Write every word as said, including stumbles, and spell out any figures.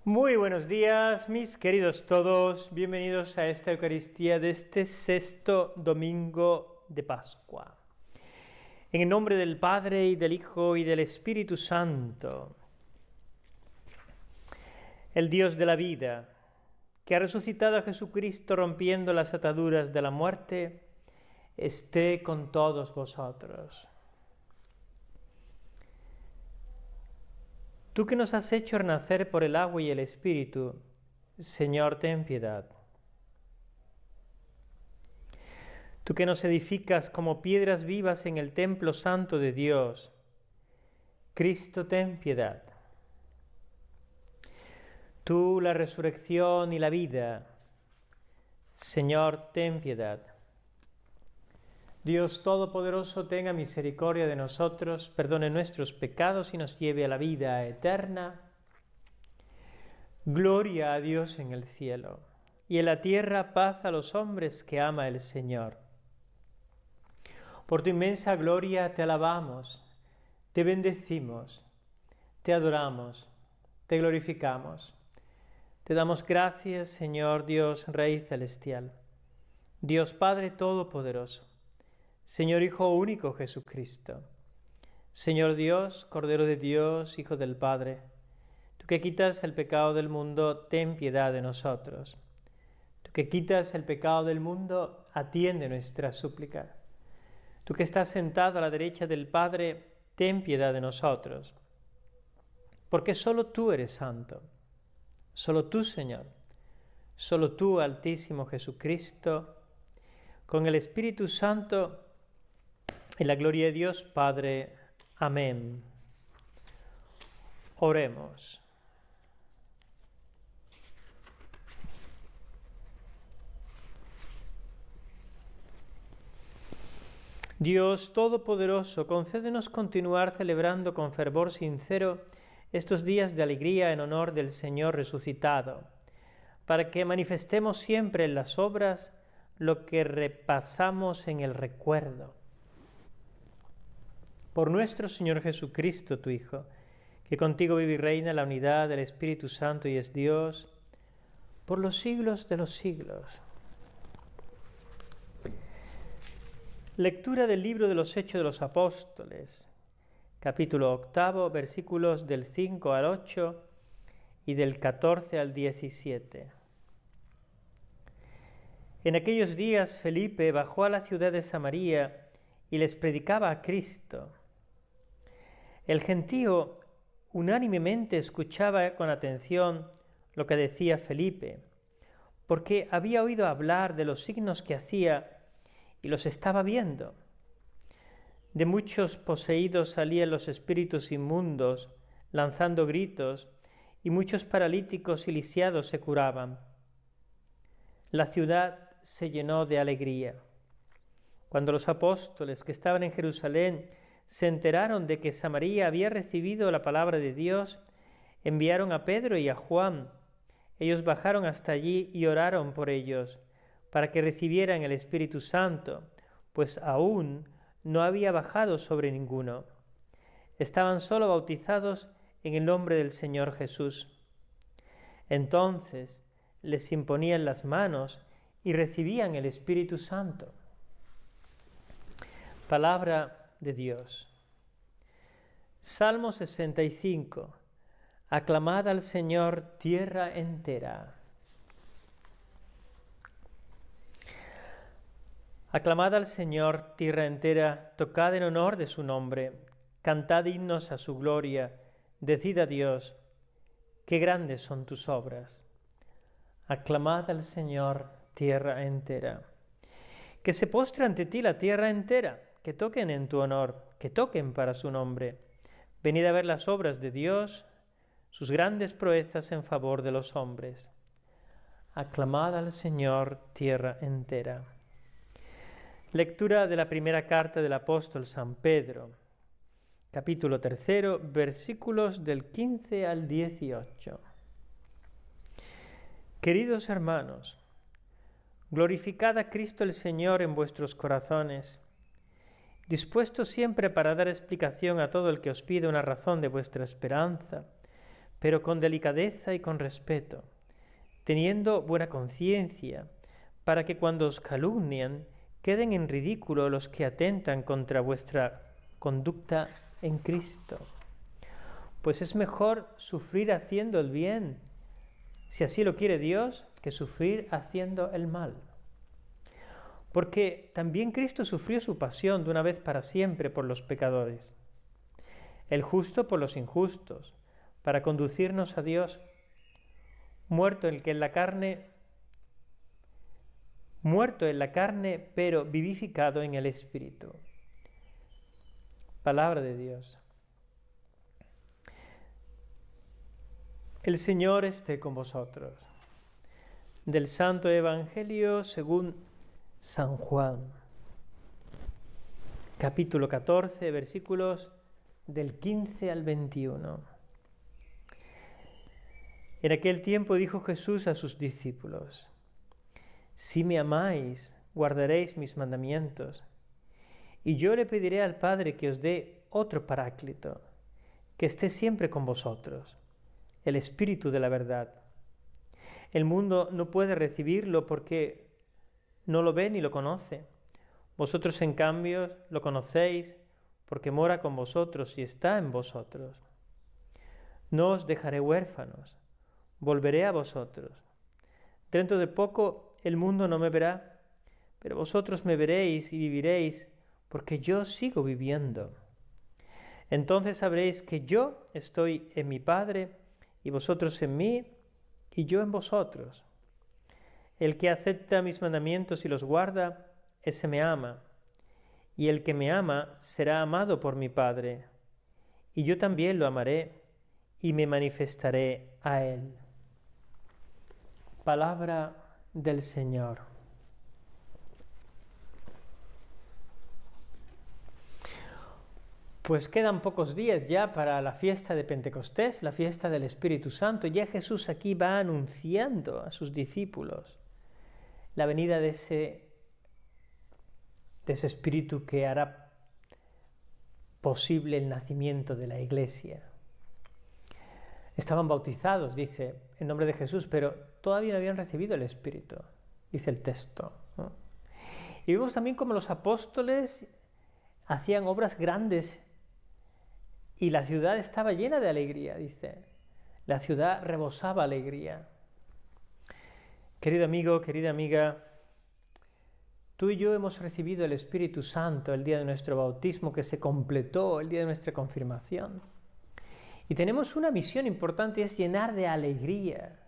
Muy buenos días, mis queridos todos. Bienvenidos a esta Eucaristía de este sexto domingo de Pascua. En el nombre del Padre, y del Hijo, y del Espíritu Santo, el Dios de la vida, que ha resucitado a Jesucristo rompiendo las ataduras de la muerte, esté con todos vosotros. Tú que nos has hecho renacer por el agua y el Espíritu, Señor, ten piedad. Tú que nos edificas como piedras vivas en el templo santo de Dios, Cristo, ten piedad. Tú, la resurrección y la vida, Señor, ten piedad. Dios Todopoderoso, tenga misericordia de nosotros, perdone nuestros pecados y nos lleve a la vida eterna. Gloria a Dios en el cielo, y en la tierra paz a los hombres que ama el Señor. Por tu inmensa gloria te alabamos, te bendecimos, te adoramos, te glorificamos. Te damos gracias, Señor Dios, Rey celestial, Dios Padre Todopoderoso, Señor Hijo único Jesucristo, Señor Dios, Cordero de Dios, Hijo del Padre, tú que quitas el pecado del mundo, ten piedad de nosotros. Tú que quitas el pecado del mundo, atiende nuestra súplica. Tú que estás sentado a la derecha del Padre, ten piedad de nosotros. Porque solo tú eres santo, solo tú, Señor, solo tú, Altísimo Jesucristo, con el Espíritu Santo, en la gloria de Dios Padre. Amén. Oremos. Dios Todopoderoso, concédenos continuar celebrando con fervor sincero estos días de alegría en honor del Señor resucitado, para que manifestemos siempre en las obras lo que repasamos en el recuerdo. Por nuestro Señor Jesucristo, tu Hijo, que contigo vive y reina en la unidad del Espíritu Santo y es Dios, por los siglos de los siglos. Lectura del libro de los Hechos de los Apóstoles, capítulo octavo, versículos del cinco al ocho y del catorce al diecisiete. En aquellos días Felipe bajó a la ciudad de Samaria y les predicaba a Cristo. El gentío unánimemente escuchaba con atención lo que decía Felipe, porque había oído hablar de los signos que hacía y los estaba viendo. De muchos poseídos salían los espíritus inmundos, lanzando gritos, y muchos paralíticos y lisiados se curaban. La ciudad se llenó de alegría. Cuando los apóstoles que estaban en Jerusalén se enteraron de que Samaria había recibido la palabra de Dios, enviaron a Pedro y a Juan. Ellos bajaron hasta allí y oraron por ellos, para que recibieran el Espíritu Santo, pues aún no había bajado sobre ninguno. Estaban solo bautizados en el nombre del Señor Jesús. Entonces les imponían las manos y recibían el Espíritu Santo. Palabra de Dios. Salmo sesenta y cinco. Aclamad al Señor tierra entera. Aclamad al Señor tierra entera, tocad en honor de su nombre, cantad himnos a su gloria, decid a Dios, qué grandes son tus obras. Aclamad al Señor tierra entera. Que se postre ante ti la tierra entera, que toquen en tu honor, que toquen para su nombre. Venid a ver las obras de Dios, sus grandes proezas en favor de los hombres. Aclamad al Señor tierra entera. Lectura de la primera carta del apóstol San Pedro, capítulo tercero, versículos del quince al dieciocho. Queridos hermanos, glorificad a Cristo el Señor en vuestros corazones, dispuestos siempre para dar explicación a todo el que os pide una razón de vuestra esperanza, pero con delicadeza y con respeto, teniendo buena conciencia, para que cuando os calumnian queden en ridículo los que atentan contra vuestra conducta en Cristo. Pues es mejor sufrir haciendo el bien, si así lo quiere Dios, que sufrir haciendo el mal. Porque también Cristo sufrió su pasión de una vez para siempre por los pecadores, el justo por los injustos, para conducirnos a Dios, muerto el que en la carne, muerto en la carne, pero vivificado en el Espíritu. Palabra de Dios. El Señor esté con vosotros. Del Santo Evangelio según San Juan, capítulo catorce, versículos del quince al veintiuno. En aquel tiempo dijo Jesús a sus discípulos: Si me amáis, guardaréis mis mandamientos, y yo le pediré al Padre que os dé otro Paráclito, que esté siempre con vosotros, el Espíritu de la verdad. El mundo no puede recibirlo porque no lo ve ni lo conoce. Vosotros, en cambio, lo conocéis porque mora con vosotros y está en vosotros. No os dejaré huérfanos, volveré a vosotros. Dentro de poco el mundo no me verá, pero vosotros me veréis y viviréis, porque yo sigo viviendo. Entonces sabréis que yo estoy en mi Padre, y vosotros en mí, y yo en vosotros. El que acepta mis mandamientos y los guarda, ese me ama, y el que me ama será amado por mi Padre, y yo también lo amaré, y me manifestaré a él. Palabra del Señor. Pues quedan pocos días ya para la fiesta de Pentecostés, la fiesta del Espíritu Santo. Ya Jesús aquí va anunciando a sus discípulos la venida de ese, de ese Espíritu que hará posible el nacimiento de la Iglesia. Estaban bautizados, dice, en nombre de Jesús, pero todavía no habían recibido el Espíritu, dice el texto, ¿no? Y vemos también cómo los apóstoles hacían obras grandes y la ciudad estaba llena de alegría, dice. La ciudad rebosaba alegría. Querido amigo, querida amiga, tú y yo hemos recibido el Espíritu Santo el día de nuestro bautismo, que se completó el día de nuestra confirmación. Y tenemos una misión importante, es llenar de alegría